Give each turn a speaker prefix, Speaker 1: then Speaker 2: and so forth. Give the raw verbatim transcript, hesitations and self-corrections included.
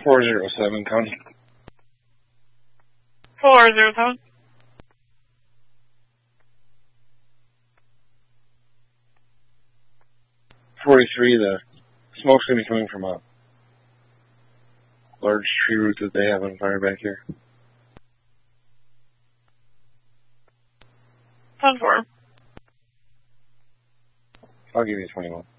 Speaker 1: four zero seven, County.
Speaker 2: four zero seven.
Speaker 1: forty-three, the smoke's going to be coming from a large tree root that they have on fire back here.
Speaker 2: ten four.
Speaker 1: I'll give you twenty-one.